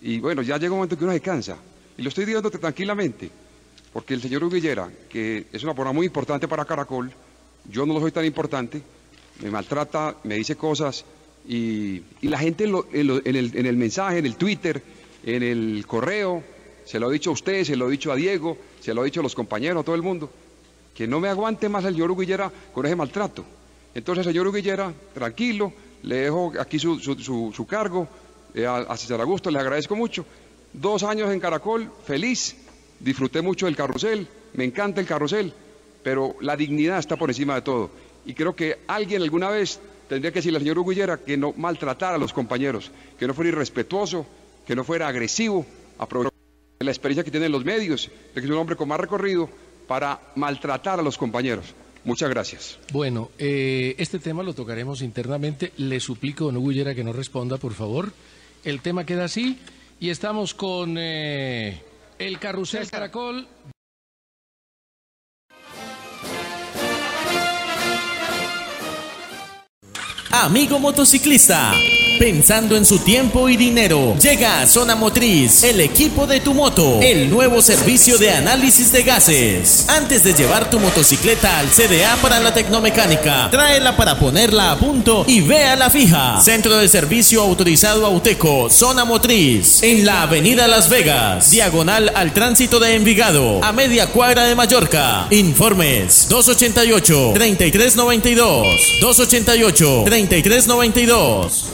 Y bueno, ya llega un momento que uno se cansa. Y lo estoy diciendo tranquilamente, porque el señor Hugo Higuera, que es una persona muy importante para Caracol, yo no lo soy tan importante, me maltrata, me dice cosas, y la gente en el mensaje, en el Twitter, en el correo, se lo he dicho a usted, se lo he dicho a Diego, se lo he dicho a los compañeros, a todo el mundo, que no me aguante más el señor Hugo Higuera con ese maltrato. Entonces, señor Hugo Higuera, tranquilo, le dejo aquí su cargo, a César Augusto, le agradezco mucho. 2 años en Caracol, feliz, disfruté mucho del carrusel, me encanta el carrusel, pero la dignidad está por encima de todo. Y creo que alguien alguna vez tendría que decirle al señor Hugo Higuera que no maltratara a los compañeros, que no fuera irrespetuoso, que no fuera agresivo, aprovechar la experiencia que tienen los medios, de que es un hombre con más recorrido para maltratar a los compañeros. Muchas gracias. Bueno, este tema lo tocaremos internamente. Le suplico, don Hugo Higuera, que no responda, por favor. El tema queda así y estamos con el Carrusel Caracol. Amigo motociclista, pensando en su tiempo y dinero, llega a Zona Motriz, el equipo de tu moto, el nuevo servicio de análisis de gases. Antes de llevar tu motocicleta al CDA para la tecnomecánica, tráela para ponerla a punto y vea la fija. Centro de servicio autorizado Auteco, Zona Motriz, en la avenida Las Vegas, diagonal al tránsito de Envigado, a media cuadra de Mallorca. Informes 288-3392, 288-3392.